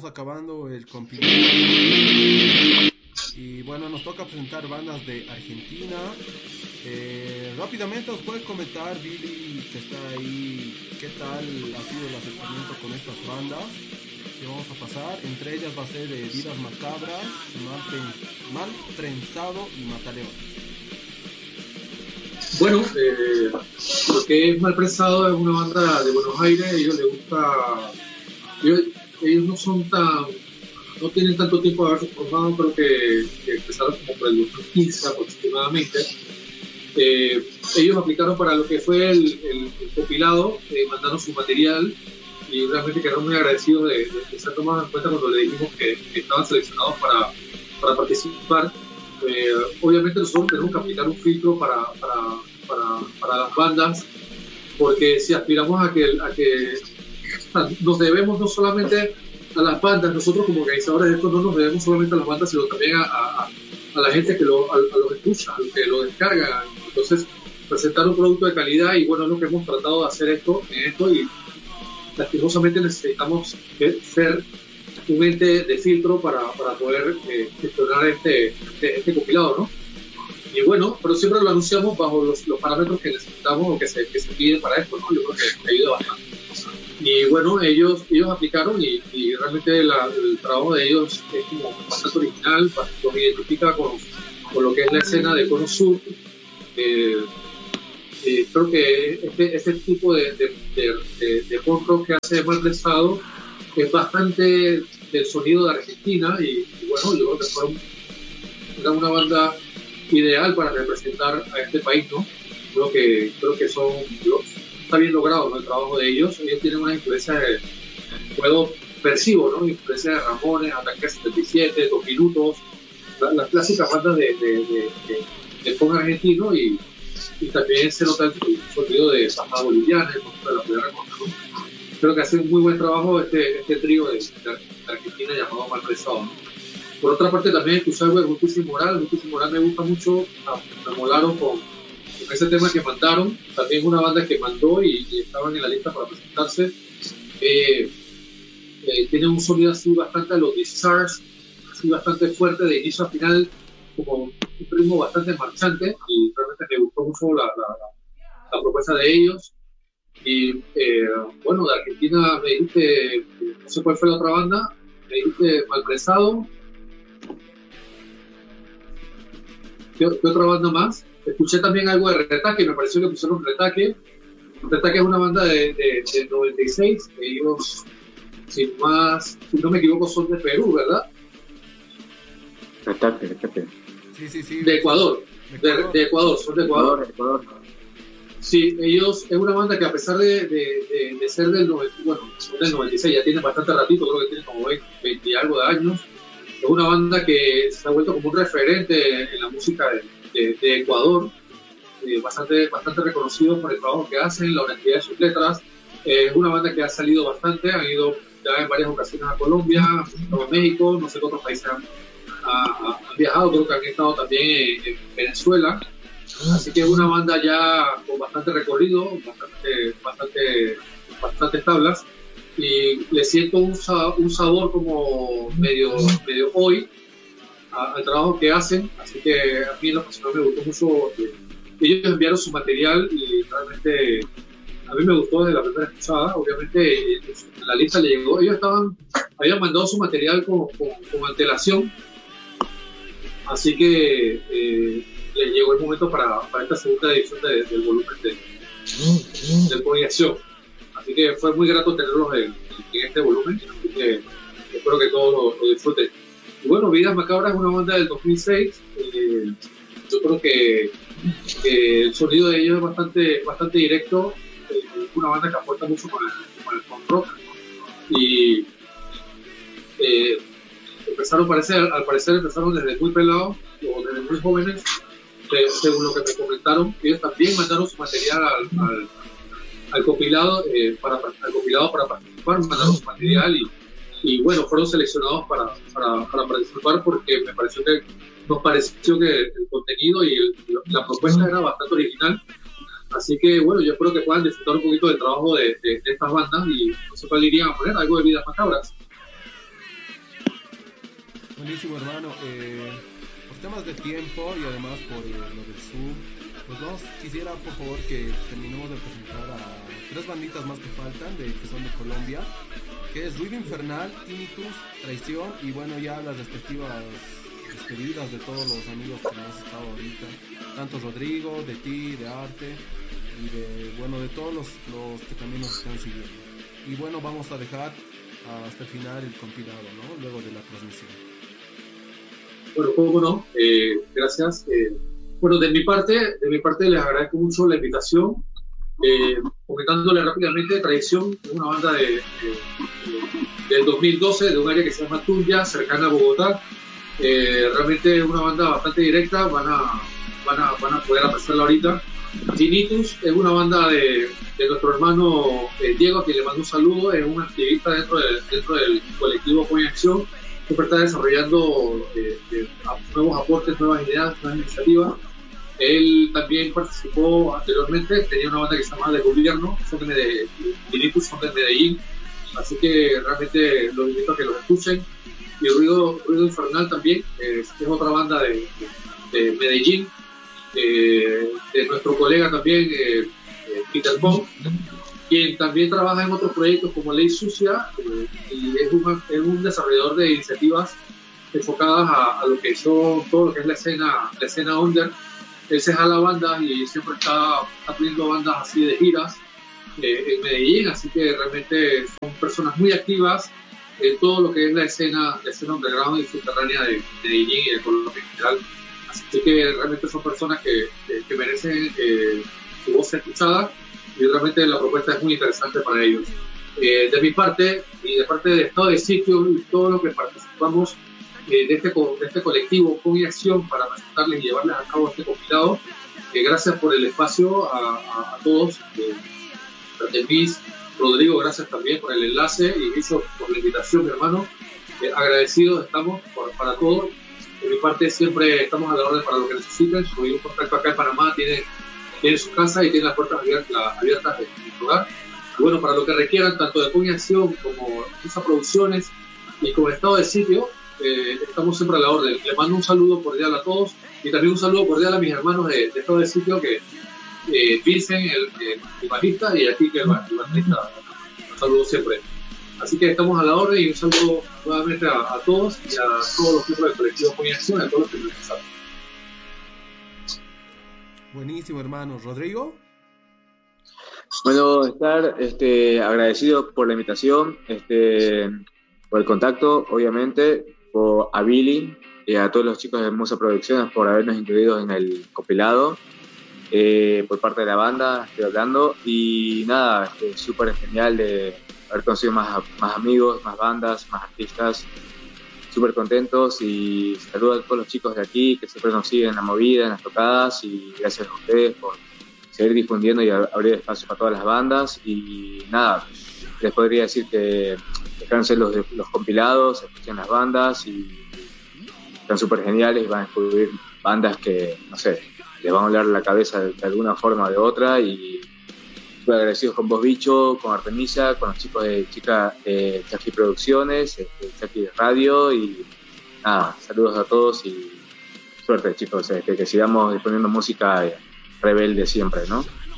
estamos acabando el compilado. Y bueno, nos toca presentar bandas de Argentina. Rápidamente os puedes comentar, Billy, que está ahí, qué tal ha sido el acercamiento con estas bandas que vamos a pasar. Entre ellas va a ser Vidas Macabras, Mal Trenzado y Mataleón. Bueno, lo que es Mal Trenzado es una banda de Buenos Aires. A ellos les gusta, ellos no tienen tanto tiempo de haberse formado, creo que empezaron como por el 2015 aproximadamente. Ellos aplicaron para lo que fue el compilado, mandaron su material y realmente quedaron muy agradecidos de ser tomados en cuenta cuando le dijimos que estaban seleccionados para participar. Obviamente nosotros tenemos que aplicar un filtro para las bandas, porque si aspiramos a que nos debemos no solamente a las bandas, nosotros como organizadores de esto no nos debemos solamente a las bandas, sino también a la gente que los escucha, a los que lo descargan. Entonces, presentar un producto de calidad, y bueno, es lo que hemos tratado de hacer esto, y lastimosamente necesitamos ser un ente de filtro para poder gestionar este compilado, ¿no? Y bueno, pero siempre lo anunciamos bajo los parámetros que necesitamos o que se piden para esto, ¿no? Yo creo que ayuda bastante. Y bueno, ellos aplicaron y realmente el trabajo de ellos es como bastante original, nos identifica con lo que es la escena de Cono Sur. Creo que este tipo de punk rock que hace Mal Trenzado es bastante del sonido de Argentina y bueno, yo creo que era una banda ideal para representar a este país, ¿no? Creo que está bien logrado, ¿no? El trabajo de ellos tienen una influencia percibo, ¿no? Influencia de Ramones, Ataque 77, 2 Minutos, las clásicas bandas de punk argentino, y también se nota el sonido de Bajada Boliviana, el monstruo de la Primera Costa, ¿no? Creo que hace un muy buen trabajo este trío de Argentina llamado Mal Trenzado, ¿no? Por otra parte también escuché algo de Justicia Moral me gusta mucho, me molaron con ese tema que mandaron, también una banda que mandó y estaban en la lista para presentarse. Tiene un sonido así bastante a los Discharge, así bastante fuerte de inicio a final, como un ritmo bastante marchante, y realmente me gustó mucho la propuesta de ellos. Y bueno, de Argentina me dijiste, no sé cuál fue la otra banda, me dijiste Mal Trenzado. ¿Qué otra banda más? Escuché también algo de Retaque, me pareció que pusieron Retaque. Retaque es una banda de 96, ellos, si no me equivoco, son de Perú, ¿verdad? Retaque. Sí. De Ecuador. De Ecuador, son de Ecuador. Sí, ellos es una banda que a pesar de ser del 96, ya tiene bastante ratito, creo que tiene como 20 y algo de años. Es una banda que se ha vuelto como un referente en la música de Ecuador, bastante reconocido por el trabajo que hacen, la honestidad de sus letras. Es una banda que ha salido bastante, han ido ya en varias ocasiones a Colombia, a México, no sé qué otros países han viajado, creo que han estado también en Venezuela. Así que es una banda ya con bastante recorrido, bastante tablas, y le siento un sabor como medio hoy al trabajo que hacen. Así que a mí en lo personal me gustó mucho. Ellos enviaron su material y realmente a mí me gustó desde la primera escuchada. Obviamente en la lista le llegó, ellos habían mandado su material con antelación, así que les llegó el momento para esta segunda edición del volumen de Proyección. Así que fue muy grato tenerlos en este volumen, así que espero que todos lo disfruten. Y bueno, Vidas Macabras es una banda del 2006. Yo creo que el sonido de ellos es bastante directo. Una banda que aporta mucho con el punk rock. Y al parecer empezaron desde muy pelados o desde muy jóvenes, según lo que me comentaron. Ellos también mandaron su material al compilado para participar, mandaron su material y bueno, fueron seleccionados para participar, porque nos pareció que el contenido y la propuesta era bastante original. Así que bueno, yo espero que puedan disfrutar un poquito del trabajo de estas bandas, y no sé cuál irían a poner, algo de Vidas Macabras. Buenísimo, hermano. Por temas de tiempo y además por lo del sur, pues vamos, quisiera por favor que terminemos de presentar a tres banditas más que faltan, que son de Colombia, que es Ruido Infernal, Tinnitus, Traición y bueno, ya las respectivas despedidas de todos los amigos que hemos estado ahorita, tanto Rodrigo, de ti, de Arte y de todos los que también nos están siguiendo. Y bueno, vamos a dejar hasta el final el compilado, ¿no? Luego de la transmisión. Bueno, cómo no, gracias. Bueno, de mi parte les agradezco mucho la invitación. Comentándole rápidamente, Traición es una banda del 2012 de un área que se llama Tunya, cercana a Bogotá. Realmente es una banda bastante directa, van a poder apreciarla ahorita. Tinnitus es una banda de nuestro hermano Diego, a quien le mando un saludo, es un activista dentro del colectivo Coña Acción, siempre está desarrollando nuevos aportes, nuevas ideas, nuevas iniciativas. Él también participó anteriormente, tenía una banda que se llamaba De Gobierno, Tinnitus son de Medellín, así que realmente los invito a que los escuchen. Y Ruido Infernal también, es otra banda de Medellín, de nuestro colega también, Peter Pong, quien también trabaja en otros proyectos como Ley Sucia, y es un desarrollador de iniciativas enfocadas a lo que son todo lo que es la escena under. Él se jala bandas y siempre está poniendo bandas así de giras en Medellín, así que realmente son personas muy activas en todo lo que es la escena underground y subterránea de Medellín y de Colombia en general. Así que realmente son personas que merecen su voz sea escuchada, y realmente la propuesta es muy interesante para ellos. De mi parte y de parte de Estado de Sitio y todo lo que participamos de este colectivo con acción para presentarles y llevarles a cabo este compilado, gracias por el espacio a todos. Luis, Rodrigo, gracias también por el enlace, y Guillo por la invitación, mi hermano. Agradecidos estamos para todo. De mi parte siempre estamos a la orden para lo que necesiten. Soy un contacto acá en Panamá, tiene su casa y tiene las puertas abiertas de mi hogar. Y bueno, para lo que requieran, tanto de Coña Acción como Usa Producciones y como Estado de Sitio, estamos siempre a la orden. Le mando un saludo cordial a todos, y también un saludo cordial a mis hermanos de Estado de Sitio, que Vincent, el bajista, y aquí que el baterista. Un saludo siempre. Así que estamos a la orden, y un saludo nuevamente a todos y a todos los miembros del colectivo Coña Acción, a todos los que nos escuchan. Buenísimo, hermano. ¿Rodrigo? Bueno, estar agradecido por la invitación, por el contacto, obviamente, a Billy y a todos los chicos de Musa Producciones por habernos incluido en el compilado. Por parte de la banda estoy hablando, y nada, súper genial de haber conocido más amigos, más bandas, más artistas, súper contentos, y saludo a todos los chicos de aquí que siempre nos siguen en la movida, en las tocadas, y gracias a ustedes por seguir difundiendo y abrir espacio para todas las bandas. Y nada, les podría decir que descansen los compilados, escuchen las bandas, y están súper geniales, van a descubrir bandas que, no sé, les van a hablar la cabeza de alguna forma o de otra. Y estoy agradecido con vos, Bicho, con Artemisa, con los chicos de Chaki Producciones, Chaki Radio, y nada, saludos a todos y suerte, chicos, que sigamos disponiendo música rebelde siempre, ¿no?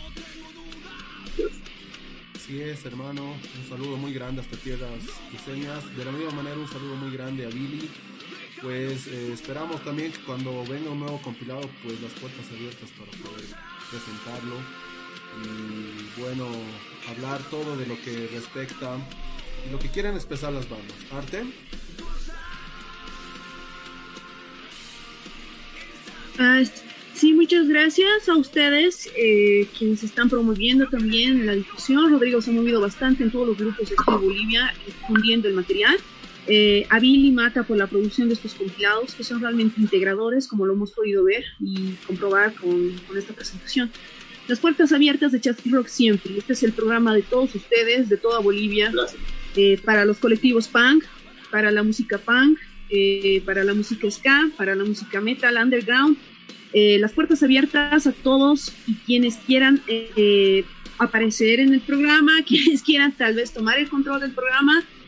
Así es, hermano, un saludo muy grande hasta tierras cruceñas. De la misma manera, un saludo muy grande a Billy. Pues esperamos también que cuando venga un nuevo compilado, pues las puertas abiertas para poder presentarlo, y bueno, hablar todo de lo que respecta y lo que quieren expresar las bandas. Arte. Sí, muchas gracias a ustedes, quienes están promoviendo también la difusión. Rodrigo se ha movido bastante en todos los grupos de Bolivia, difundiendo el material. A Billy Mata por la producción de estos compilados, que son realmente integradores, como lo hemos podido ver y comprobar con esta presentación. Las puertas abiertas de Chasqui Rock siempre. Este es el programa de todos ustedes, de toda Bolivia, para los colectivos punk, para la música punk, para la música ska, para la música metal, underground. Las puertas abiertas a todos, y quienes quieran aparecer en el programa, quienes quieran tal vez tomar el control del programa,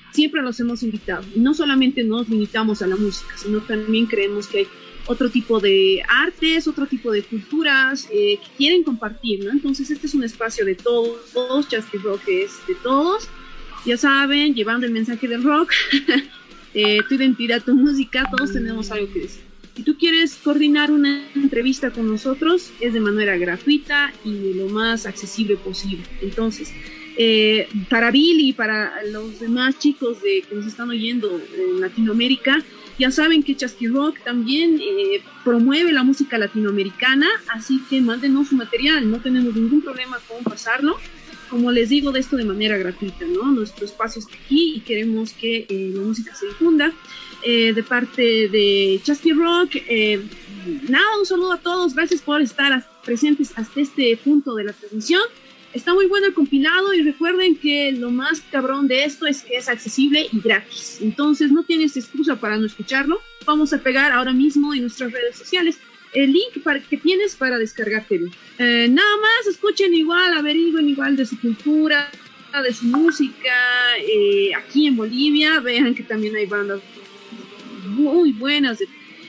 siempre los hemos invitado. Y no solamente nos limitamos a la música, sino también creemos que hay otro tipo de artes, otro tipo de culturas que quieren compartir, ¿no? Entonces este es un espacio de todos, Chasqui Rock es de todos, ya saben, llevando el mensaje del rock, tu identidad, tu música, todos tenemos algo que decir. Si tú quieres coordinar una entrevista con nosotros, es de manera gratuita y de lo más accesible posible. Entonces, para Billy y para los demás chicos que nos están oyendo en Latinoamérica, ya saben que Chasqui Rock también promueve la música latinoamericana, así que mándenos su material, no tenemos ningún problema con pasarlo. Como les digo, de esto de manera gratuita, ¿no? Nuestro espacio está aquí y queremos que la música se difunda. De parte de Chasqui Rock, nada, un saludo a todos, gracias por estar presentes hasta este punto de la transmisión. Está muy bueno el compilado y recuerden que lo más cabrón de esto es que es accesible y gratis. Entonces no tienes excusa para no escucharlo. Vamos a pegar ahora mismo en nuestras redes sociales el link que tienes para descargártelo. Nada más, escuchen igual, averigüen igual de su cultura, de su música. Aquí en Bolivia, vean que también hay bandas muy buenas.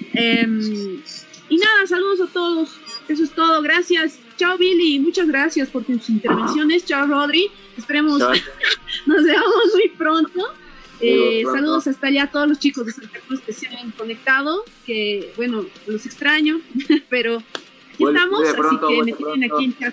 Y nada, saludos a todos. Eso es todo, gracias. Chao Billy, muchas gracias por tus intervenciones. Chao Rodri, esperemos nos veamos muy pronto. Saludos hasta allá a todos los chicos de Santa Cruz que se han conectado, que bueno, los extraño, pero aquí estamos, así que me tienen aquí en chat.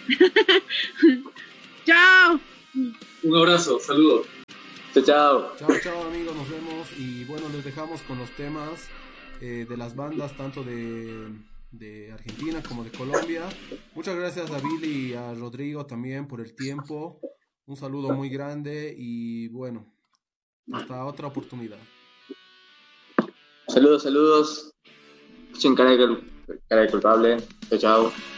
Chao. Un abrazo, saludos. Chao. Chao amigos, nos vemos y bueno, les dejamos con los temas de las bandas tanto de Argentina como de Colombia. Muchas gracias a Billy y a Rodrigo también por el tiempo. Un saludo muy grande y bueno, hasta otra oportunidad. Saludos. Escuchen cara de culpable. Chao.